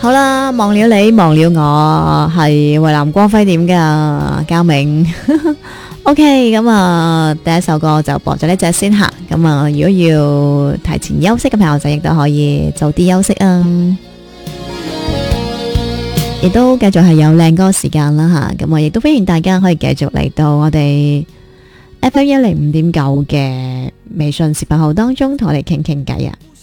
好啦，忘了你，忘了我，係為藍光輝點噶，嘉明。OK，咁啊，第一首歌就播咗呢隻先吓。咁啊，如果要提前休息嘅朋友仔，亦都可以早啲休息啊。亦都繼續係有靚歌時間啦吓。咁我亦都歡迎大家可以繼續嚟到我哋 FM 105.9嘅微信視頻號當中，同我哋傾傾偈啊。